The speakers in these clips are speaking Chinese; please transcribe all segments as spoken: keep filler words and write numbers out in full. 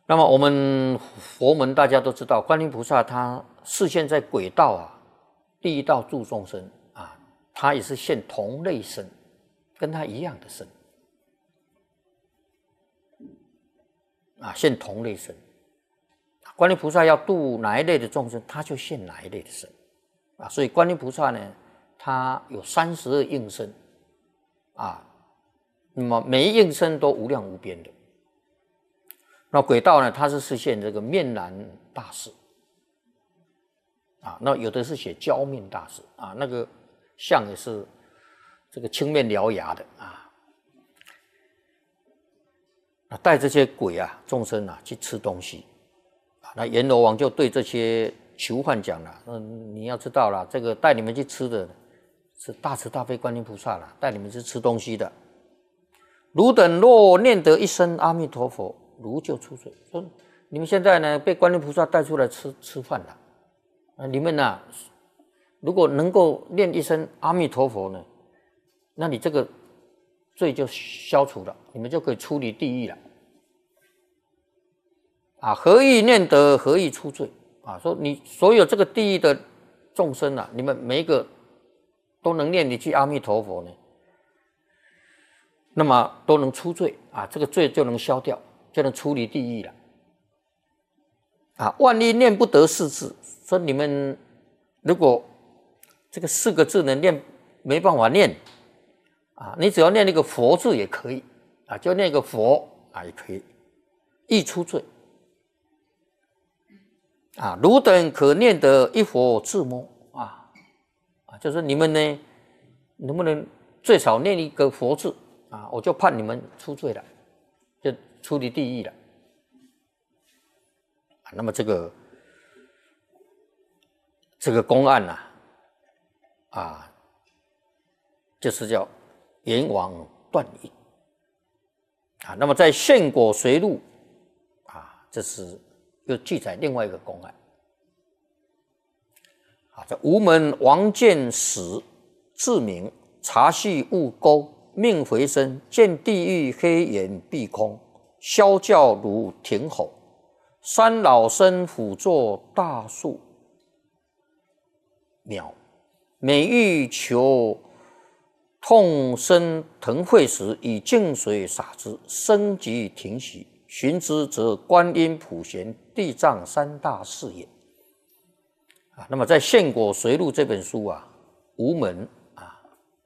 那么我们佛门大家都知道，观音菩萨他示现在鬼道啊，第一道度众生啊，他也是现同类身，跟他一样的身啊，现同类身。观音菩萨要度哪一类的众生，他就现哪一类的身啊。所以观音菩萨呢，他有三十二应身啊，那么每一应身都无量无边的。那鬼道呢，它是实现这个面南大士啊，那有的是写娇面大士啊，那个像也是这个青面獠牙的啊，啊带这些鬼啊众生啊去吃东西啊，那阎罗王就对这些囚犯讲了，嗯，你要知道了，这个带你们去吃的是大慈大悲观音菩萨了，带你们去吃东西的，汝等若念得一声阿弥陀佛，如就出罪。说你们现在呢被观音菩萨带出来吃吃饭了，啊，你们呢、啊、如果能够念一声阿弥陀佛呢，那你这个罪就消除了，你们就可以出离地狱了。啊，何以念得，何以出罪？啊，说你所有这个地狱的众生啊，你们每一个都能念一句阿弥陀佛呢，那么都能出罪啊，这个罪就能消掉。就能出离地狱了啊！万一念不得四字，说你们如果这个四个字呢念没办法念啊，你只要念那个佛字也可以啊，就念个佛啊也可以，易出罪啊！汝等可念得一佛自摸啊啊，就是你们呢能不能最少念一个佛字啊，我就判你们出罪了，就出离地狱了。那么这个这个公案呢、啊，啊，就是叫阎王断引啊。那么在《现果随录》啊，这是又记载另外一个公案啊，这吴门王见死，自名茶系误钩，命回身，见地狱黑眼闭空。萧教如亭吼，三老生辅作大树苗，每欲求痛生腾会时，以净水洒之，生即停息。寻之则观音、普贤、地藏三大士也。啊，那么在《现果随录》这本书啊，吴门啊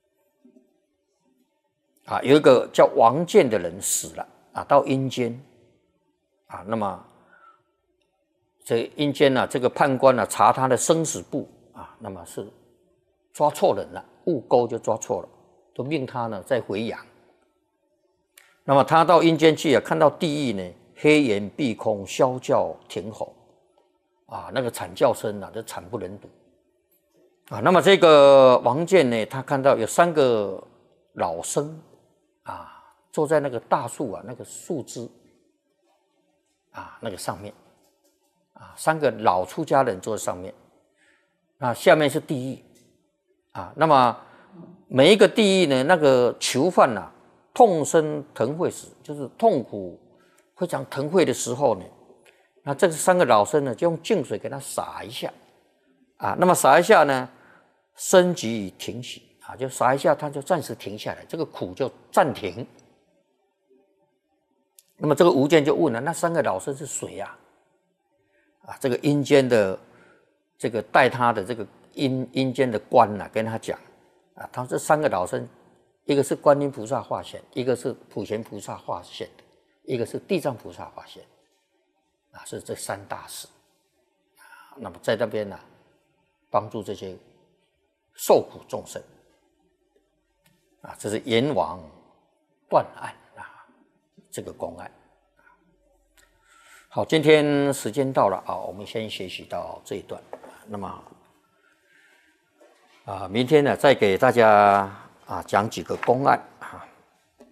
啊有一个叫王建的人死了。啊，到阴间啊，那么这阴间呢、啊，这个判官呢、啊、查他的生死簿啊，那么是抓错人了，误钩就抓错了，就命他呢再回阳。那么他到阴间去啊，看到地狱呢，黑眼闭空，萧叫停吼啊，那个惨叫声啊，这惨不忍睹啊。那么这个王建呢，他看到有三个老僧啊。坐在那个大树啊，那个树枝啊，那个上面啊，三个老出家人坐在上面，啊，下面是地狱啊。那么每一个地狱呢，那个囚犯呐、啊，痛生疼会时，就是痛苦非常疼会的时候呢，那这三个老僧呢，就用净水给他洒一下啊。那么洒一下呢，身即停息啊，就洒一下，他就暂时停下来，这个苦就暂停。那么这个吴建就问了，那三个老僧是谁呀、啊？啊，这个阴间的这个带他的这个阴阴间的官呐、啊，跟他讲啊，他说这三个老僧，一个是观音菩萨化现，一个是普贤菩萨化现的，一个是地藏菩萨化现，啊，是这三大士啊。那么在那边呢、啊，帮助这些受苦众生啊，这是阎王断案。这个公案，好，今天时间到了啊，我们先学习到这一段。那么啊，明天呢再给大家啊讲几个公案。